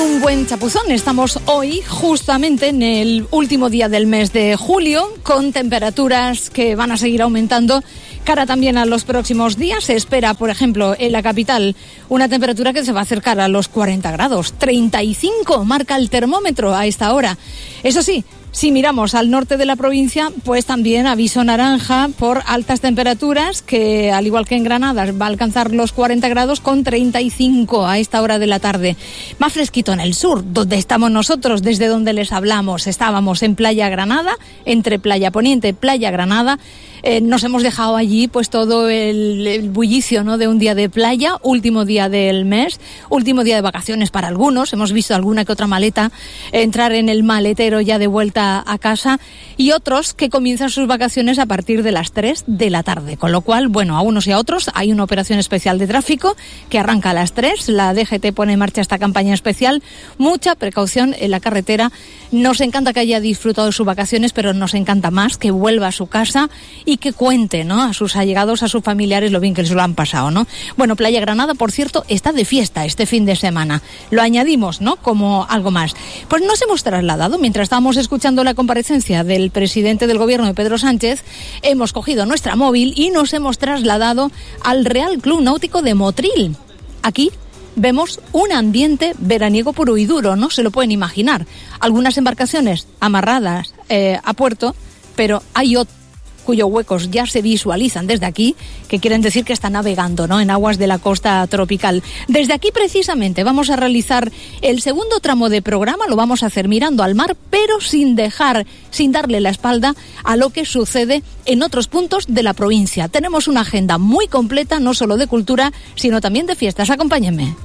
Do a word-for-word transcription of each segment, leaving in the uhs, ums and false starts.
Un buen chapuzón. Estamos hoy justamente en el último día del mes de julio, con temperaturas que van a seguir aumentando cara también a los próximos días. Se espera, por ejemplo, en la capital una temperatura que se va a acercar a los cuarenta grados. treinta y cinco marca el termómetro a esta hora. Eso sí, si miramos al norte de la provincia, pues también aviso naranja por altas temperaturas, que al igual que en Granada va a alcanzar los cuarenta grados con treinta y cinco a esta hora de la tarde. Más fresquito en el sur, donde estamos nosotros, desde donde les hablamos. Estábamos en Playa Granada, entre Playa Poniente y Playa Granada. Eh, nos hemos dejado allí pues todo el, el bullicio, ¿no?, de un día de playa, último día del mes, último día de vacaciones para algunos. Hemos visto alguna que otra maleta entrar en el maletero ya de vuelta a casa, y otros que comienzan sus vacaciones a partir de las tres de la tarde. Con lo cual, bueno, a unos y a otros hay una operación especial de tráfico que arranca a las tres. La D G T pone en marcha esta campaña especial. Mucha precaución en la carretera. Nos encanta que haya disfrutado de sus vacaciones, pero nos encanta más que vuelva a su casa y que cuente, ¿no?, a sus allegados, a sus familiares, lo bien que se lo han pasado, ¿no? Bueno, Playa Granada, por cierto, está de fiesta este fin de semana. Lo añadimos, ¿no?, como algo más. Pues nos hemos trasladado, mientras estábamos escuchando la comparecencia del presidente del gobierno, de Pedro Sánchez, hemos cogido nuestra móvil y nos hemos trasladado al Real Club Náutico de Motril. Aquí vemos un ambiente veraniego puro y duro, no se lo pueden imaginar. Algunas embarcaciones amarradas eh, a puerto, pero hay otras cuyos huecos ya se visualizan desde aquí, que quieren decir que está navegando, ¿no?, en aguas de la costa tropical. Desde aquí precisamente vamos a realizar el segundo tramo de programa. Lo vamos a hacer mirando al mar, pero sin dejar, sin darle la espalda a lo que sucede en otros puntos de la provincia. Tenemos una agenda muy completa, no solo de cultura, sino también de fiestas. Acompáñenme.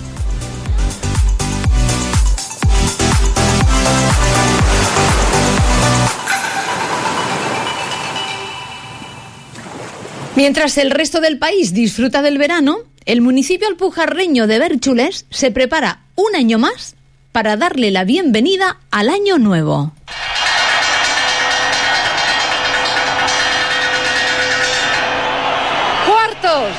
Mientras el resto del país disfruta del verano, el municipio alpujarreño de Bérchules se prepara un año más para darle la bienvenida al año nuevo. ¡Cuartos!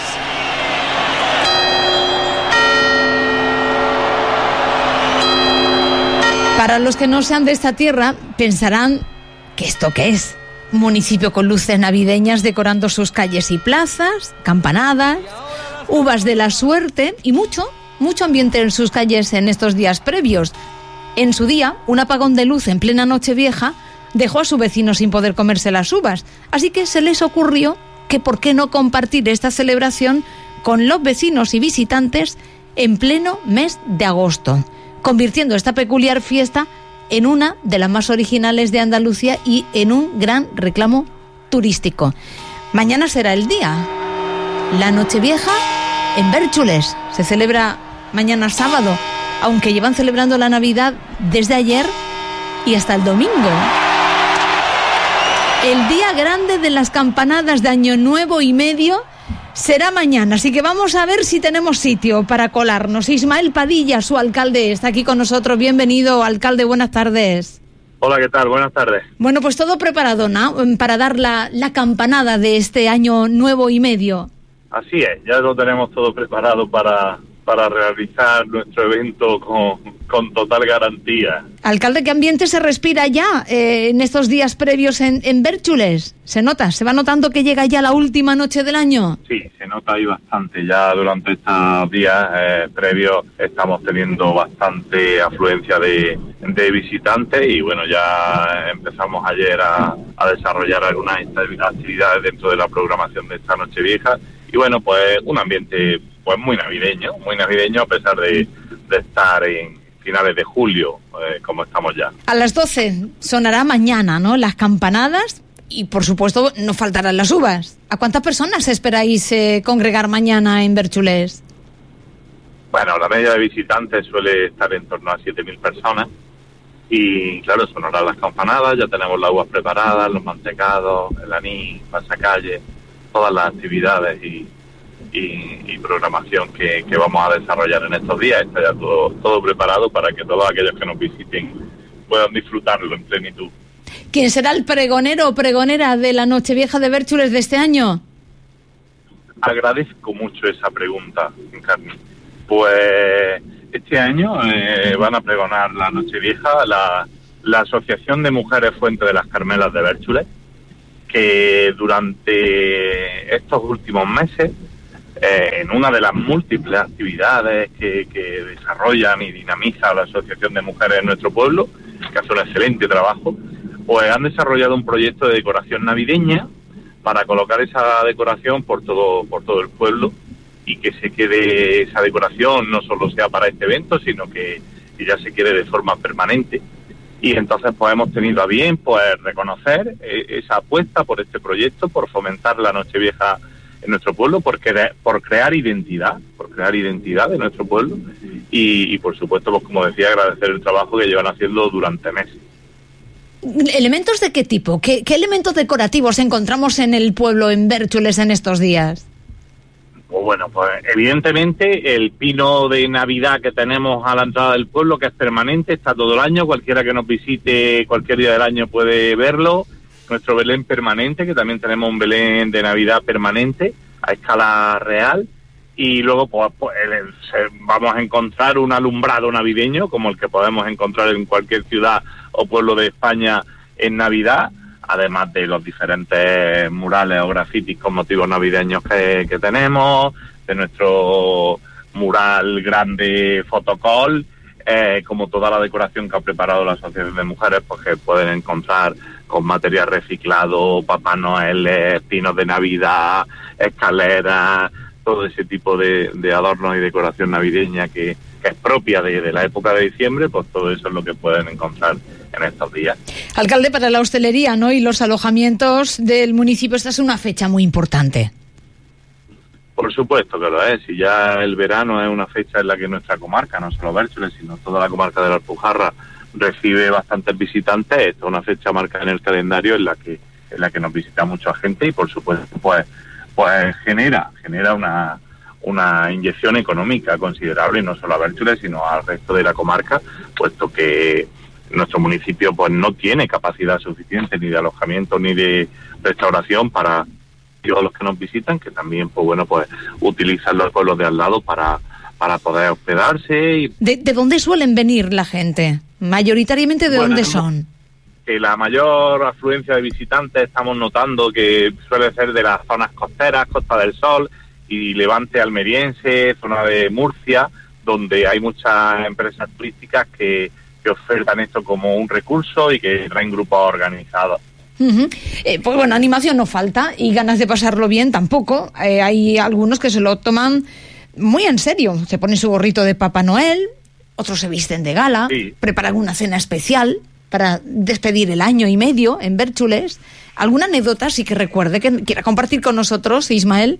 Para los que no sean de esta tierra, pensarán que ¿esto qué es? Municipio con luces navideñas decorando sus calles y plazas, campanadas, uvas de la suerte y mucho, mucho ambiente en sus calles en estos días previos. En su día, un apagón de luz en plena Nochevieja dejó a su vecino sin poder comerse las uvas, así que se les ocurrió que por qué no compartir esta celebración con los vecinos y visitantes en pleno mes de agosto, convirtiendo esta peculiar fiesta en una de las más originales de Andalucía y en un gran reclamo turístico. Mañana será el día. La Nochevieja en Bérchules se celebra mañana sábado, aunque llevan celebrando la Navidad desde ayer y hasta el domingo. El día grande de las campanadas de Año Nuevo y medio será mañana, así que vamos a ver si tenemos sitio para colarnos. Ismael Padilla, su alcalde, está aquí con nosotros. Bienvenido, alcalde, buenas tardes. Hola, ¿qué tal? Buenas tardes. Bueno, pues todo preparado, ¿no?, para dar la, la campanada de este año nuevo y medio. Así es, ya lo tenemos todo preparado para, para realizar nuestro evento con, con total garantía. Alcalde, ¿qué ambiente se respira ya eh, en estos días previos en, en Bérchules? ¿Se nota? ¿Se va notando que llega ya la última noche del año? Sí, se nota ahí bastante. Ya durante estos días eh, previos estamos teniendo bastante afluencia de, de visitantes y bueno, ya empezamos ayer a, a desarrollar algunas actividades dentro de la programación de esta Nochevieja y bueno, pues un ambiente pues muy navideño, muy navideño a pesar de, de estar en finales de julio, eh, como estamos ya. A las doce sonará mañana, ¿no?, las campanadas y, por supuesto, no faltarán las uvas. ¿A cuántas personas esperáis eh, congregar mañana en Bérchules? Bueno, la media de visitantes suele estar en torno a siete mil personas y, claro, sonarán las campanadas, ya tenemos las uvas preparadas, los mantecados, el anís, pasacalle, todas las actividades y Y, y programación que, que vamos a desarrollar en estos días. Está ya todo, todo preparado para que todos aquellos que nos visiten puedan disfrutarlo en plenitud. ¿Quién será el pregonero o pregonera de la Nochevieja de Bérchules de este año? Agradezco mucho esa pregunta, Carmen. Pues Este año eh, van a pregonar la Nochevieja la, la Asociación de Mujeres Fuente de las Carmelas de Bérchules, que durante estos últimos meses, eh, en una de las múltiples actividades que, que desarrollan y dinamiza la Asociación de Mujeres en nuestro pueblo, que hace un excelente trabajo, pues han desarrollado un proyecto de decoración navideña para colocar esa decoración por todo, por todo el pueblo, y que se quede esa decoración, no solo sea para este evento, sino que, que ya se quede de forma permanente. Y entonces pues hemos tenido a bien pues reconocer eh, esa apuesta por este proyecto, por fomentar la Nochevieja en nuestro pueblo, por, cre- por crear identidad, por crear identidad de nuestro pueblo y, y por supuesto, pues como decía, agradecer el trabajo que llevan haciendo durante meses. ¿Elementos de qué tipo? ¿Qué, qué elementos decorativos encontramos en el pueblo, en Bérchules, en estos días? Pues bueno, pues evidentemente el pino de Navidad que tenemos a la entrada del pueblo, que es permanente, está todo el año, cualquiera que nos visite cualquier día del año puede verlo. Nuestro Belén permanente, que también tenemos un Belén de Navidad permanente a escala real, y luego pues, pues el, se, vamos a encontrar un alumbrado navideño como el que podemos encontrar en cualquier ciudad o pueblo de España en Navidad, además de los diferentes murales o grafitis con motivos navideños que, que tenemos, de nuestro mural grande fotocall, eh, como toda la decoración que ha preparado la Asociación de Mujeres, pues que pueden encontrar con material reciclado, Papá Noel, pinos de Navidad, escaleras, todo ese tipo de, de adornos y decoración navideña que, que es propia de, de la época de diciembre, pues todo eso es lo que pueden encontrar en estos días. Alcalde, para la hostelería, ¿no?, y los alojamientos del municipio, esta es una fecha muy importante. Por supuesto que lo es, y ya el verano es una fecha en la que nuestra comarca, no solo Bérchules, sino toda la comarca de la Alpujarra, recibe bastantes visitantes. Esta es una fecha marcada en el calendario en la que en la que nos visita mucha gente y por supuesto pues pues genera genera una una inyección económica considerable, no solo a Bérchules sino al resto de la comarca, puesto que nuestro municipio pues no tiene capacidad suficiente ni de alojamiento ni de restauración para todos los que nos visitan, que también pues bueno pues utilizan los pueblos de al lado para para poder hospedarse. Y... ¿De, ¿De dónde suelen venir la gente? Mayoritariamente, ¿de bueno, dónde son? Que la mayor afluencia de visitantes estamos notando que suele ser de las zonas costeras, Costa del Sol y Levante almeriense, zona de Murcia, donde hay muchas empresas turísticas que, que ofertan esto como un recurso y que traen grupos organizados. Uh-huh. Eh, pues bueno, animación no falta y ganas de pasarlo bien tampoco. Eh, hay algunos que se lo toman muy en serio, se ponen su gorrito de Papá Noel, otros se visten de gala, sí. Preparan una cena especial para despedir el año y medio en Bérchules. ¿Alguna anécdota sí que recuerde, que quiera compartir con nosotros, Ismael?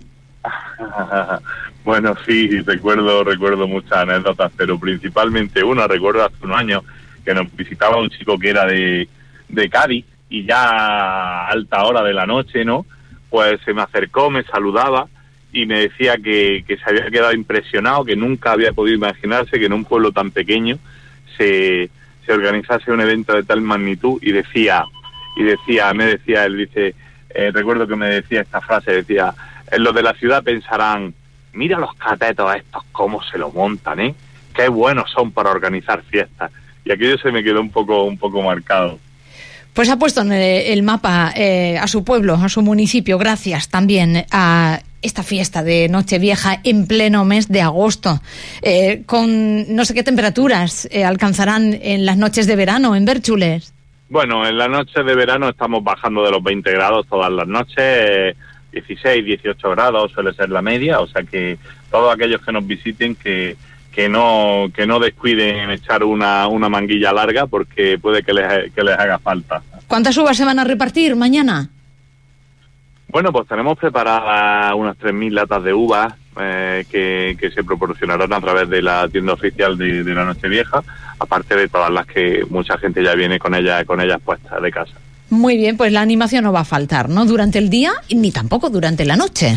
Bueno, sí, recuerdo recuerdo muchas anécdotas, pero principalmente una, recuerdo hace unos años que nos visitaba un chico que era de, de Cádiz, y ya a alta hora de la noche, ¿no?, pues se me acercó, me saludaba y me decía que, que se había quedado impresionado, que nunca había podido imaginarse que en un pueblo tan pequeño se, se organizase un evento de tal magnitud, y decía, y decía, me decía, él dice, eh, recuerdo que me decía esta frase, decía, en los de la ciudad pensarán, mira los catetos estos cómo se lo montan, ¿eh? Qué buenos son para organizar fiestas. Y aquello se me quedó un poco, un poco marcado. Pues ha puesto en el mapa eh, a su pueblo, a su municipio, gracias también a esta fiesta de Nochevieja en pleno mes de agosto, eh, con no sé qué temperaturas eh, alcanzarán en las noches de verano en Bérchules. Bueno, en las noches de verano estamos bajando de los veinte grados todas las noches, eh, dieciséis, dieciocho grados suele ser la media, o sea que todos aquellos que nos visiten que que no que no descuiden echar una, una manguilla larga, porque puede que les, que les haga falta. ¿Cuántas uvas se van a repartir mañana? Bueno, pues tenemos preparadas unas tres mil latas de uvas eh, que, que se proporcionarán a través de la tienda oficial de, de la Nochevieja, aparte de todas las que mucha gente ya viene con ellas, con ellas puestas de casa. Muy bien, pues la animación no va a faltar, ¿no?, durante el día ni tampoco durante la noche.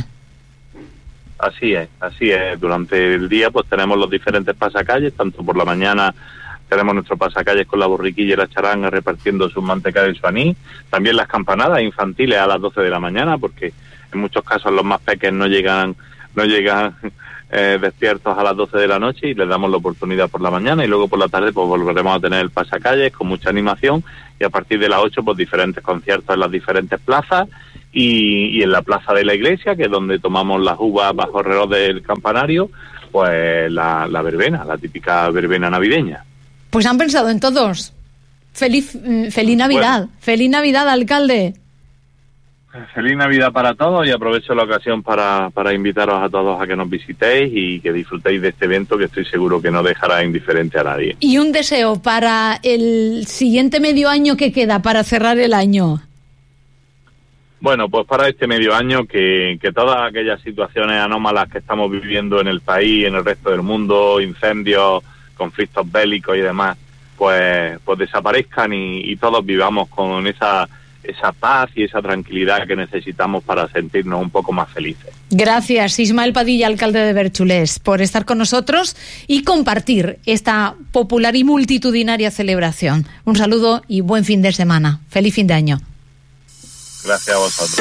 Así es, así es. Durante el día pues tenemos los diferentes pasacalles, tanto por la mañana tenemos nuestros pasacalles con la borriquilla y la charanga repartiendo sus mantecadas y su anís, también las campanadas infantiles a las doce de la mañana, porque en muchos casos los más pequeños no llegan no llegan eh, despiertos a las doce de la noche y les damos la oportunidad por la mañana, y luego por la tarde pues volveremos a tener el pasacalles con mucha animación, y a partir de las ocho pues diferentes conciertos en las diferentes plazas y, y en la plaza de la iglesia, que es donde tomamos las uvas bajo el reloj del campanario, pues la, la verbena, la típica verbena navideña. Pues han pensado en todos. Feliz, feliz Navidad, bueno. Feliz Navidad, alcalde. Feliz Navidad para todos, y aprovecho la ocasión para, para invitaros a todos a que nos visitéis y que disfrutéis de este evento, que estoy seguro que no dejará indiferente a nadie. Y un deseo para el siguiente medio año que queda, para cerrar el año. Bueno, pues para este medio año que, que todas aquellas situaciones anómalas que estamos viviendo en el país, en el resto del mundo, incendios, conflictos bélicos y demás, pues pues desaparezcan y, y todos vivamos con esa esa paz y esa tranquilidad que necesitamos para sentirnos un poco más felices. Gracias, Ismael Padilla, alcalde de Bércholes, por estar con nosotros y compartir esta popular y multitudinaria celebración. Un saludo y buen fin de semana. Feliz fin de año. Gracias a vosotros.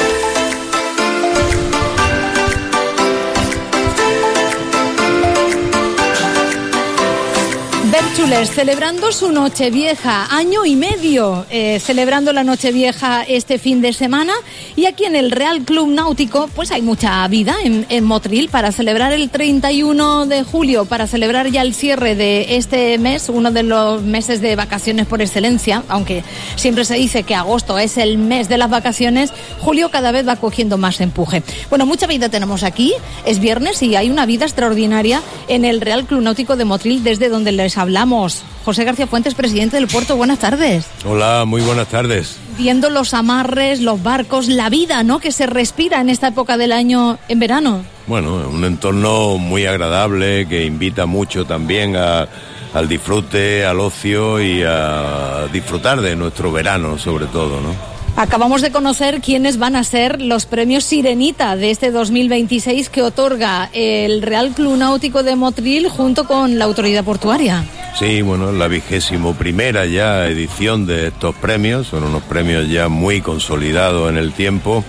Bércholes celebrando su Nochevieja, año y medio eh, celebrando la Nochevieja este fin de semana, y aquí en el Real Club Náutico pues hay mucha vida en, en Motril para celebrar el treinta y uno de julio, para celebrar ya el cierre de este mes, uno de los meses de vacaciones por excelencia, aunque siempre se dice que agosto es el mes de las vacaciones, julio cada vez va cogiendo más empuje. Bueno, mucha vida tenemos aquí, es viernes y hay una vida extraordinaria en el Real Club Náutico de Motril, desde donde les hablamos. José García Fuentes, presidente del puerto, buenas tardes. Hola, muy buenas tardes. Viendo los amarres, los barcos, la vida, ¿no?, que se respira en esta época del año en verano. Bueno, un entorno muy agradable que invita mucho también a, al disfrute, al ocio y a disfrutar de nuestro verano sobre todo, ¿no? Acabamos de conocer quiénes van a ser los premios Sirenita de este dos mil veintiséis que otorga el Real Club Náutico de Motril junto con la autoridad portuaria. Sí, bueno, la vigésimo primera ya edición de estos premios, son unos premios ya muy consolidados en el tiempo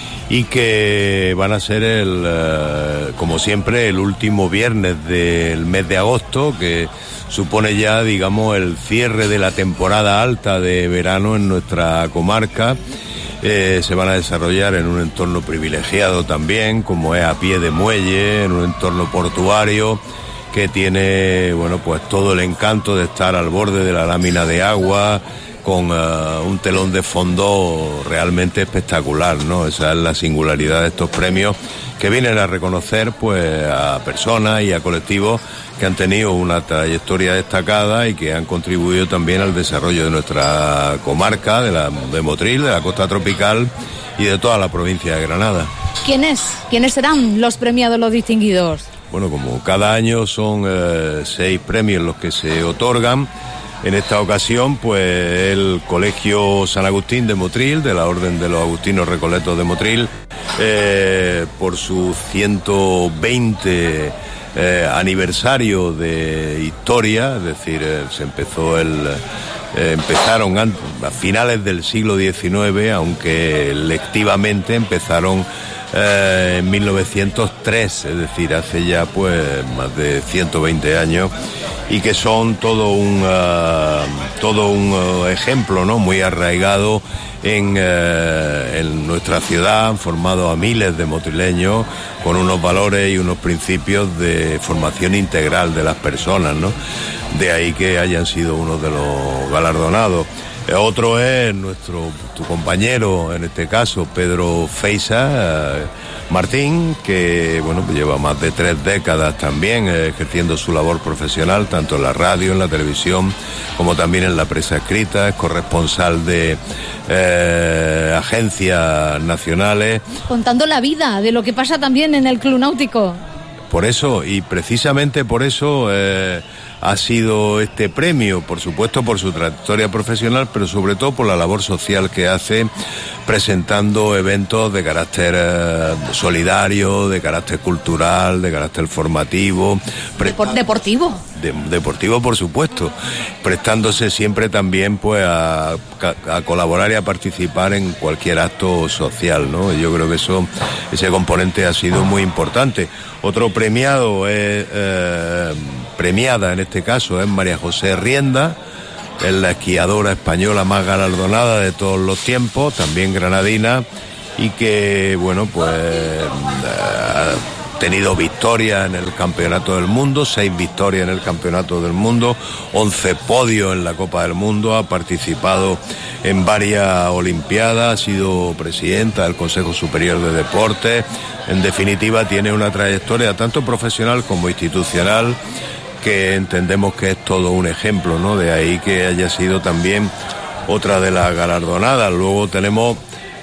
y que van a ser el, uh, como siempre, el último viernes del mes de agosto, que supone ya, digamos, el cierre de la temporada alta de verano en nuestra comarca. Eh, se van a desarrollar en un entorno privilegiado también, como es a pie de muelle, en un entorno portuario que tiene, bueno, pues todo el encanto de estar al borde de la lámina de agua, con uh, un telón de fondo realmente espectacular, ¿no? Esa es la singularidad de estos premios, que vienen a reconocer pues a personas y a colectivos que han tenido una trayectoria destacada y que han contribuido también al desarrollo de nuestra comarca, de la de Motril, de la costa tropical y de toda la provincia de Granada. ¿Quiénes? ¿Quiénes serán los premiados, los distinguidos? Bueno, como cada año son eh, seis premios los que se otorgan. En esta ocasión, pues el Colegio San Agustín de Motril, de la Orden de los Agustinos Recoletos de Motril, eh, por su ciento veinte eh, aniversario de historia, es decir, eh, se empezó el... Eh, empezaron a, a finales del siglo diecinueve, aunque lectivamente empezaron eh, en mil novecientos tres, es decir, hace ya pues más de ciento veinte años, y que son todo un uh, todo un uh, ejemplo, ¿no?, muy arraigado en, uh, en nuestra ciudad, han formado a miles de motrileños con unos valores y unos principios de formación integral de las personas, ¿no? De ahí que hayan sido uno de los galardonados. Otro es nuestro tu compañero, en este caso, Pedro Feixa eh, Martín, que bueno, lleva más de tres décadas también eh, ejerciendo su labor profesional, tanto en la radio, en la televisión, como también en la prensa escrita, es corresponsal de eh, agencias nacionales. Contando la vida de lo que pasa también en el Club Náutico. Por eso, y precisamente por eso... Eh, ha sido este premio, por supuesto por su trayectoria profesional, pero sobre todo por la labor social que hace presentando eventos de carácter eh, solidario, de carácter cultural, de carácter formativo. Depor- deportivo. de, deportivo, por supuesto, prestándose siempre también pues a, a colaborar y a participar en cualquier acto social, ¿no? Yo creo que eso, ese componente ha sido muy importante. Otro premiado es, eh, premiada en este caso, es María José Rienda, es la esquiadora española más galardonada de todos los tiempos, también granadina, y que, bueno, pues ha tenido victorias en el Campeonato del Mundo, seis victorias en el Campeonato del Mundo, once podios en la Copa del Mundo, ha participado en varias Olimpiadas, ha sido presidenta del Consejo Superior de Deportes. En definitiva, tiene una trayectoria tanto profesional como institucional que entendemos que es todo un ejemplo, ¿no? De ahí que haya sido también otra de las galardonadas. Luego tenemos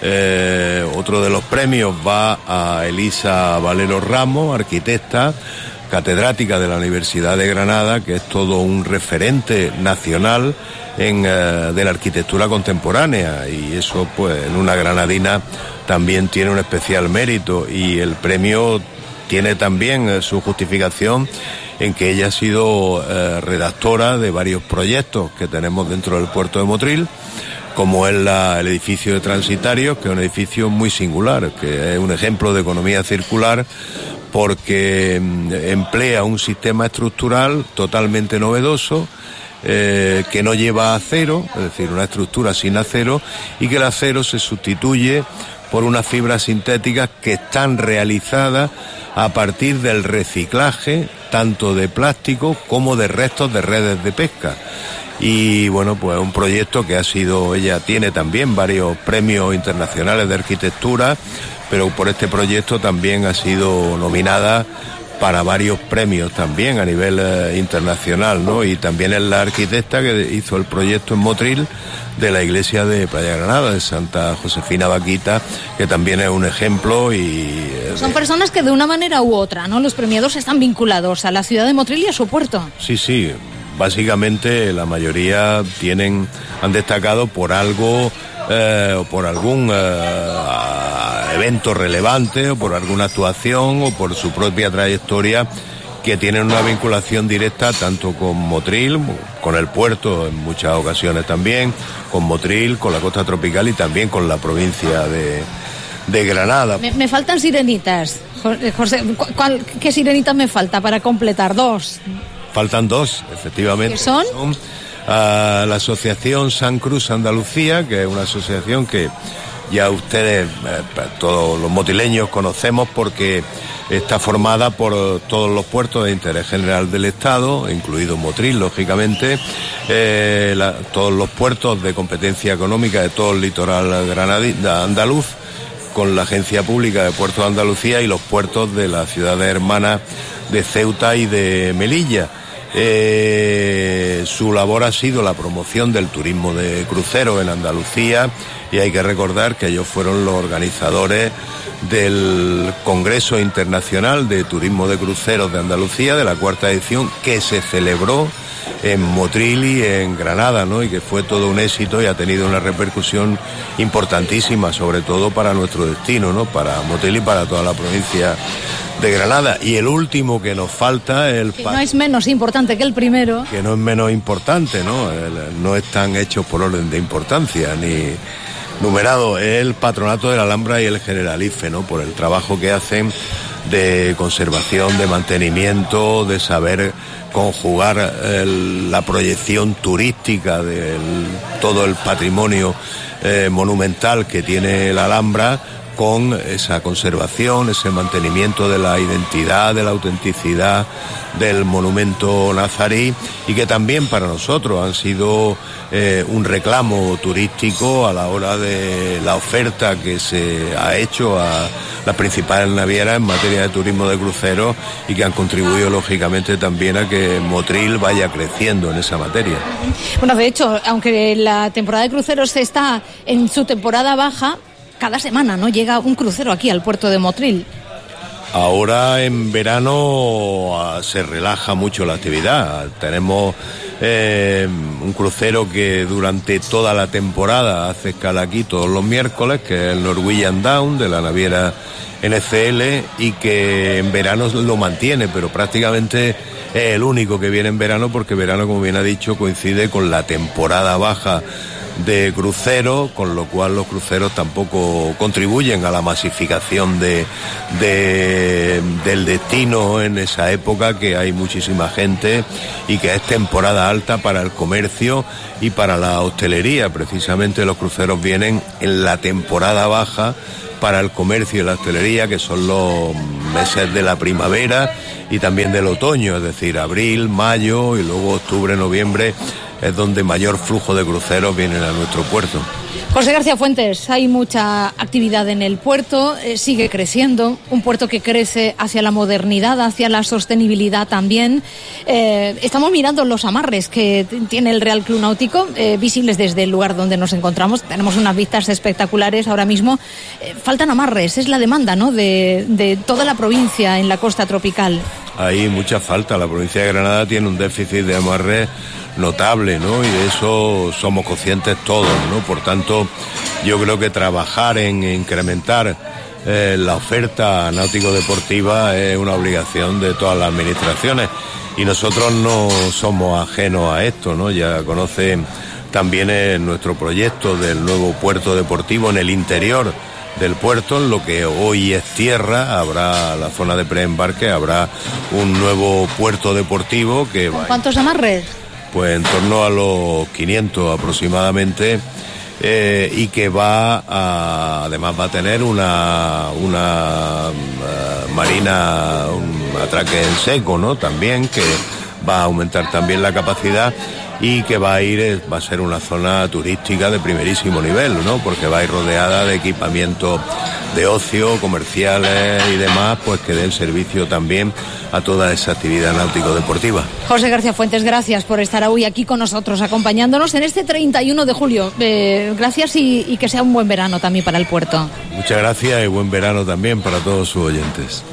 eh, otro de los premios, va a Elisa Valero Ramos, arquitecta, catedrática de la Universidad de Granada, que es todo un referente nacional en, eh, de la arquitectura contemporánea, y eso pues en una granadina también tiene un especial mérito, y el premio tiene también eh, su justificación en que ella ha sido eh, redactora de varios proyectos que tenemos dentro del puerto de Motril, como es la, el edificio de Transitarios, que es un edificio muy singular, que es un ejemplo de economía circular, porque eh, emplea un sistema estructural totalmente novedoso, eh, que no lleva acero, es decir, una estructura sin acero, y que el acero se sustituye por unas fibras sintéticas que están realizadas a partir del reciclaje tanto de plástico como de restos de redes de pesca. Y bueno, pues un proyecto que ha sido, ella tiene también varios premios internacionales de arquitectura, pero por este proyecto también ha sido nominada para varios premios también a nivel eh, internacional, ¿no? Y también es la arquitecta que hizo el proyecto en Motril de la iglesia de Playa Granada, de Santa Josefina Vaquita, que también es un ejemplo. Y eh, son personas que de una manera u otra, ¿no? Los premiados están vinculados a la ciudad de Motril y a su puerto. Sí, sí, básicamente la mayoría tienen, han destacado por algo eh, o por algún eh, evento relevante, o por alguna actuación, o por su propia trayectoria, que tienen una vinculación directa tanto con Motril, con el puerto en muchas ocasiones también, con Motril, con la costa tropical y también con la provincia de, de Granada. Me, me faltan sirenitas, José. ¿Cuál, ¿Qué sirenitas me falta para completar? Dos. Faltan dos, efectivamente. ¿Qué son? son uh, la Asociación San Cruz Andalucía, que es una asociación que ya ustedes, eh, todos los motrileños, conocemos porque está formada por todos los puertos de interés general del Estado, incluido Motril, lógicamente, eh, la, todos los puertos de competencia económica de todo el litoral granadí, andaluz, con la Agencia Pública de Puertos de Andalucía y los puertos de las ciudades hermanas de Ceuta y de Melilla. Eh, su labor ha sido la promoción del turismo de cruceros en Andalucía, y hay que recordar que ellos fueron los organizadores del Congreso Internacional de Turismo de Cruceros de Andalucía, de la cuarta edición, que se celebró en Motril y en Granada, ¿no? Y que fue todo un éxito y ha tenido una repercusión importantísima, sobre todo para nuestro destino, ¿no? Para Motril y para toda la provincia de Granada. Y el último que nos falta es el... Que no es menos importante que el primero. Que no es menos importante, ¿no? El, no están hechos por orden de importancia, ni numerado. Es el Patronato de la Alhambra y el Generalife, ¿no? Por el trabajo que hacen de conservación, de mantenimiento, de saber conjugar el, la proyección turística de todo el patrimonio eh, monumental que tiene la Alhambra, con esa conservación, ese mantenimiento de la identidad, de la autenticidad del monumento nazarí, y que también para nosotros han sido eh, un reclamo turístico a la hora de la oferta que se ha hecho a las principales navieras en materia de turismo de cruceros, y que han contribuido lógicamente también a que Motril vaya creciendo en esa materia. Bueno, de hecho, aunque la temporada de cruceros está en su temporada baja, cada semana, ¿no?, llega un crucero aquí al puerto de Motril. Ahora en verano se relaja mucho la actividad. Tenemos eh, un crucero que durante toda la temporada hace escala aquí todos los miércoles, que es el Norwegian Down de la naviera N C L, y que en verano lo mantiene, pero prácticamente es el único que viene en verano, porque verano, como bien ha dicho, coincide con la temporada baja de cruceros, con lo cual los cruceros tampoco contribuyen a la masificación de, de del destino en esa época, que hay muchísima gente y que es temporada alta para el comercio y para la hostelería. Precisamente los cruceros vienen en la temporada baja para el comercio y la hostelería, que son los meses de la primavera y también del otoño, es decir, abril, mayo y luego octubre, noviembre, es donde mayor flujo de cruceros vienen a nuestro puerto. José García Fuentes, hay mucha actividad en el puerto, eh, sigue creciendo, un puerto que crece hacia la modernidad, hacia la sostenibilidad también. Eh, estamos mirando los amarres que t- tiene el Real Club Náutico, eh, visibles desde el lugar donde nos encontramos. Tenemos unas vistas espectaculares ahora mismo. Eh, faltan amarres, es la demanda, ¿no?, de, de toda la provincia en la costa tropical. Hay mucha falta, la provincia de Granada tiene un déficit de amarres notable, ¿no? Y de eso somos conscientes todos, ¿no? Por tanto, yo creo que trabajar en incrementar eh, la oferta náutico-deportiva es una obligación de todas las administraciones, y nosotros no somos ajenos a esto, ¿no? Ya conocen también eh, nuestro proyecto del nuevo puerto deportivo en el interior del puerto, en lo que hoy es tierra. Habrá la zona de preembarque, habrá un nuevo puerto deportivo que va... ¿Cuántos amarres? Pues en torno a los quinientos aproximadamente, eh, y que va a, además va a tener una, una uh, marina, un atraque en seco, ¿no? También, que va a aumentar también la capacidad, y que va a ir, va a ser una zona turística de primerísimo nivel, ¿no? Porque va a ir rodeada de equipamiento de ocio, comerciales y demás, pues que den servicio también a toda esa actividad náutico-deportiva. José García Fuentes, gracias por estar hoy aquí con nosotros, acompañándonos en este treinta y uno de julio. Eh, gracias y, y que sea un buen verano también para el puerto. Muchas gracias y buen verano también para todos sus oyentes.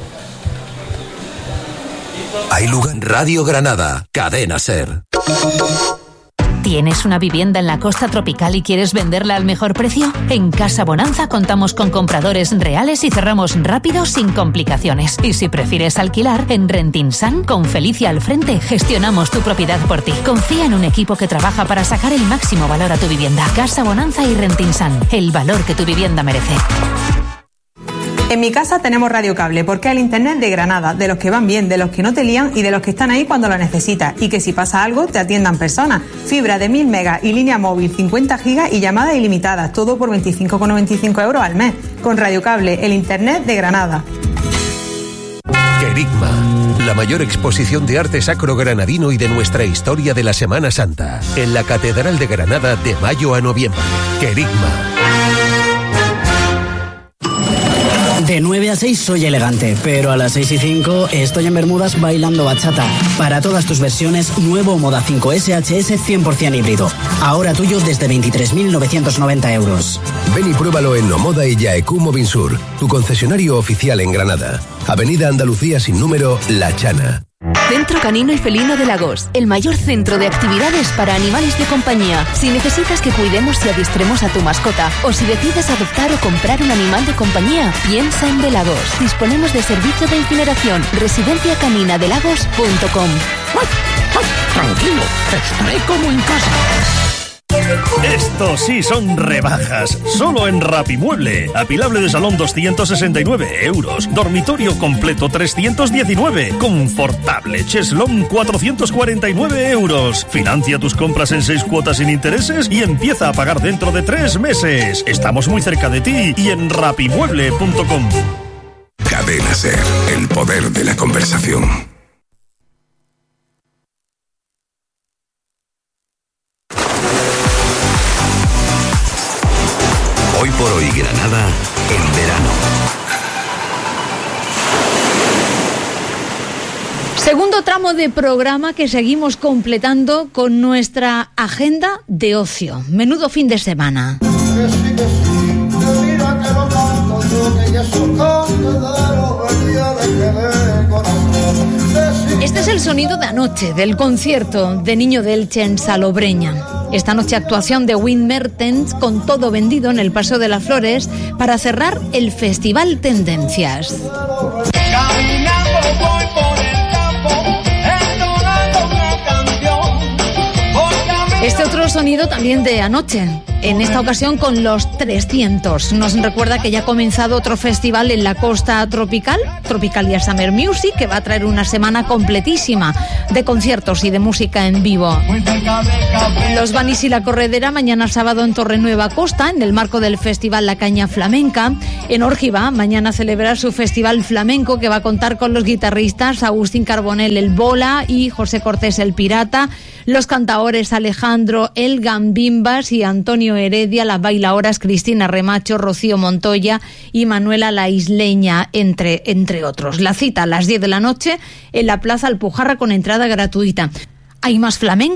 Hay lugar. Radio Granada, Cadena SER. ¿Tienes una vivienda en la costa tropical y quieres venderla al mejor precio? En Casa Bonanza contamos con compradores reales y cerramos rápido sin complicaciones. Y si prefieres alquilar, en Rentinsan, con Felicia al frente, gestionamos tu propiedad por ti. Confía en un equipo que trabaja para sacar el máximo valor a tu vivienda. Casa Bonanza y Rentinsan, el valor que tu vivienda merece. En mi casa tenemos Radiocable, porque es el internet de Granada, de los que van bien, de los que no te lían y de los que están ahí cuando lo necesitas, y que si pasa algo te atiendan personas. Fibra de mil megas y línea móvil cincuenta gigas y llamadas ilimitadas, todo por veinticinco con noventa y cinco euros al mes. Con Radiocable, el internet de Granada. Querigma, la mayor exposición de arte sacro granadino y de nuestra historia de la Semana Santa, en la Catedral de Granada de mayo a noviembre. Querigma. De nueve a seis soy elegante, pero a las seis y cinco estoy en Bermudas bailando bachata. Para todas tus versiones, nuevo Moda cinco S H S cien por ciento híbrido. Ahora tuyo desde veintitrés mil novecientos noventa euros. Ven y pruébalo en Nomoda y Yaecu Mobinsur, tu concesionario oficial en Granada. Avenida Andalucía sin número, La Chana. Centro Canino y Felino de Lagos, el mayor centro de actividades para animales de compañía. Si necesitas que cuidemos y adiestremos a tu mascota, o si decides adoptar o comprar un animal de compañía, piensa en De Lagos. Disponemos de servicio de incineración. residencia canina de lagos punto com. Tranquilo, estaré como en casa. Esto sí son rebajas, solo en Rapimueble. Apilable de salón doscientos sesenta y nueve euros, dormitorio completo trescientos diecinueve, confortable cheslón cuatrocientos cuarenta y nueve euros. Financia tus compras en seis cuotas sin intereses y empieza a pagar dentro de tres meses. Estamos muy cerca de ti y en rapimueble punto com. Cadena SER, el poder de la conversación. Hoy por hoy Granada, en verano. Segundo tramo de programa que seguimos completando con nuestra agenda de ocio. Menudo fin de semana. Este es el sonido de anoche del concierto de Niño de Elche en Salobreña. Esta noche actuación de Win Mertens con todo vendido en el Paseo de las Flores para cerrar el Festival Tendencias. Caminando voy por el campo, el Este otro sonido también de anoche, en esta ocasión con los trescientos. Nos recuerda que ya ha comenzado otro festival en la costa tropical, Tropicalia Summer Music, que va a traer una semana completísima de conciertos y de música en vivo. Los Banis y la Corredera mañana sábado en Torrenueva Costa, en el marco del festival La Caña Flamenca. En Órgiva mañana celebra su festival flamenco, que va a contar con los guitarristas Agustín Carbonell el Bola y José Cortés el Pirata, los cantaores Alejandro el Gambimbas y Antonio Heredia, las bailaoras Cristina Remacho, Rocío Montoya y Manuela la Isleña, entre, entre otros. La cita a las diez de la noche en la Plaza Alpujarra con entrada gratuita. Hay más flamenco.